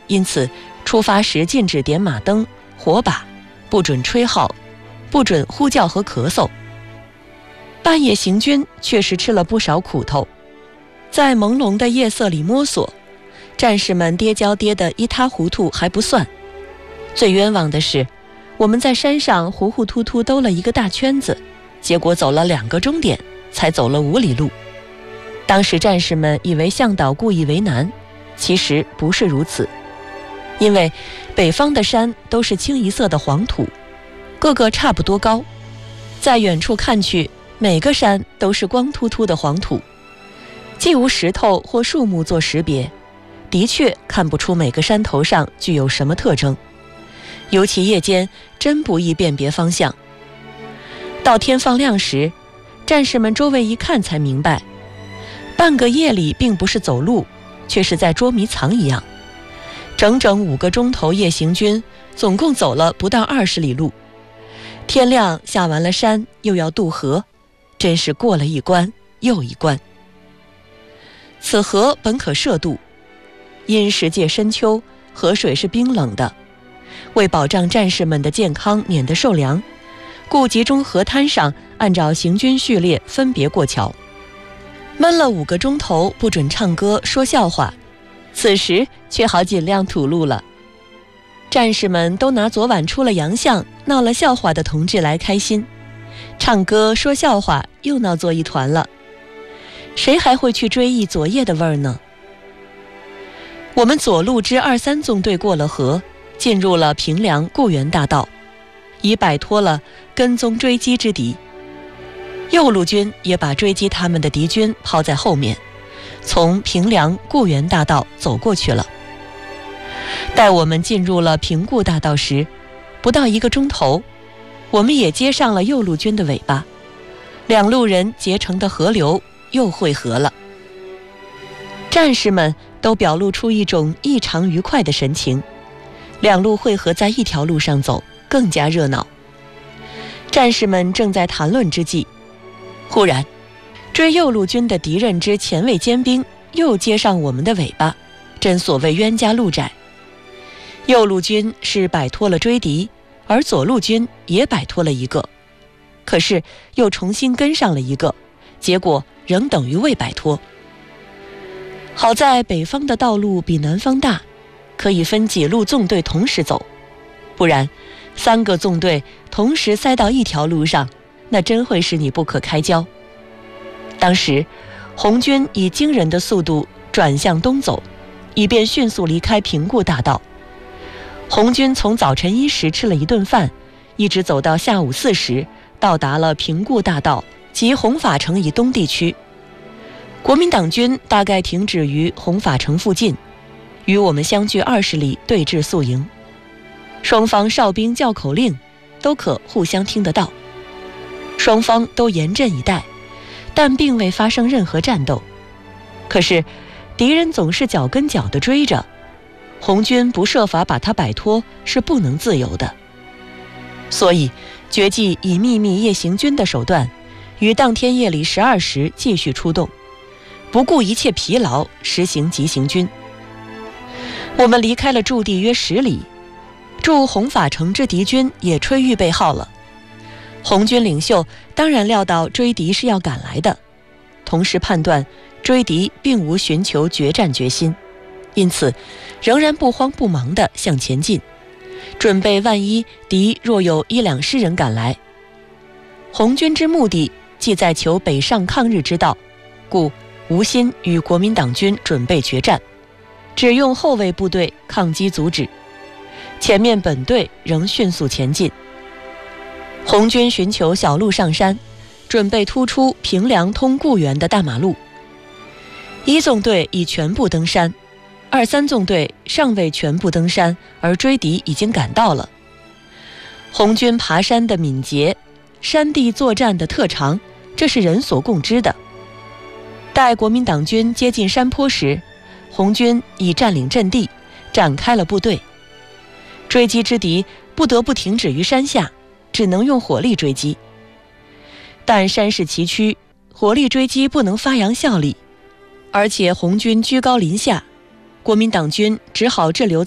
因此出发时禁止点马灯、火把，不准吹号，不准呼叫和咳嗽。半夜行军确实吃了不少苦头，在朦胧的夜色里摸索，战士们跌跤跌得一塌糊涂还不算，最冤枉的是我们在山上糊糊涂涂兜了一个大圈子，结果走了2个钟点才走了5里路。当时战士们以为向导故意为难，其实不是如此，因为北方的山都是清一色的黄土，个个差不多高，在远处看去，每个山都是光秃秃的黄土，既无石头或树木做识别，的确看不出每个山头上具有什么特征，尤其夜间真不易辨别方向。到天放亮时，战士们周围一看才明白，半个夜里并不是走路，却是在捉迷藏一样。整整5个钟头夜行军，总共走了不到20里路。天亮下完了山，又要渡河，真是过了一关又一关。此河本可涉渡，因时届深秋，河水是冰冷的，为保障战士们的健康免得受凉，故集中河滩上按照行军序列分别过桥。闷了5个钟头，不准唱歌说笑话，此时却好尽量吐露了。战士们都拿昨晚出了洋相闹了笑话的同志来开心，唱歌说笑话又闹作一团了，谁还会去追忆昨夜的味儿呢？我们左路之2、3纵队过了河，进入了平凉固原大道，已摆脱了跟踪追击之敌。右路军也把追击他们的敌军抛在后面，从平凉固原大道走过去了。待我们进入了平固大道时，不到1个钟头，我们也接上了右路军的尾巴，2路人结成的河流又汇合了。战士们都表露出一种异常愉快的神情，2路汇合在一条路上走，更加热闹。战士们正在谈论之际，忽然追右路军的敌人之前卫尖兵又接上我们的尾巴，真所谓冤家路窄。右路军是摆脱了追敌，而左路军也摆脱了一个，可是又重新跟上了一个，结果仍等于未摆脱。好在北方的道路比南方大，可以分几路纵队同时走，不然3个纵队同时塞到一条路上，那真会使你不可开交。当时红军以惊人的速度转向东走，以便迅速离开平固大道。红军从早晨1时吃了一顿饭，一直走到下午4时，到达了平固大道及红法城以东地区。国民党军大概停止于红法城附近，与我们相距20里，对峙宿营。双方哨兵叫口令，都可互相听得到。双方都严阵以待，但并未发生任何战斗。可是敌人总是脚跟脚地追着，红军不设法把它摆脱是不能自由的。所以决计以秘密夜行军的手段，于当天夜里12时继续出动，不顾一切疲劳，实行急行军。我们离开了驻地约10里，驻红法城之敌军也吹预备号了。红军领袖当然料到追敌是要赶来的，同时判断追敌并无寻求决战决心，因此仍然不慌不忙地向前进，准备万一敌若有1、2师人赶来。红军之目的既在求北上抗日之道，故无心与国民党军准备决战，只用后卫部队抗击阻止，前面本队仍迅速前进。红军寻求小路上山，准备突出平凉通固原的大马路。1纵队已全部登山，2、3纵队尚未全部登山，而追敌已经赶到了。红军爬山的敏捷，山地作战的特长，这是人所共知的。待国民党军接近山坡时，红军已占领阵地，展开了部队。追击之敌不得不停止于山下，只能用火力追击。但山势崎岖，火力追击不能发扬效力，而且红军居高临下，国民党军只好滞留